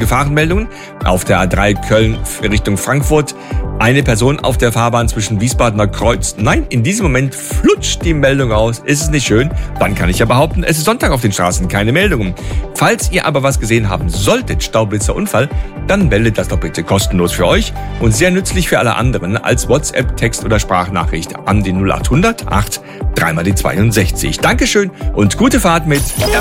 Gefahrenmeldungen. Auf der A3 Köln Richtung Frankfurt. Eine Person auf der Fahrbahn zwischen Wiesbadener Kreuz. Nein, in diesem Moment flutscht die Meldung aus. Ist es nicht schön? Dann kann ich ja behaupten, es ist Sonntag auf den Straßen, keine Meldungen. Falls ihr aber was gesehen haben solltet, Staublitzer Unfall, dann meldet das doch bitte kostenlos für euch und sehr nützlich für alle anderen als WhatsApp, Text oder Sprachnachricht an den 0800 8 3 mal die 62. Dankeschön und gute Fahrt mit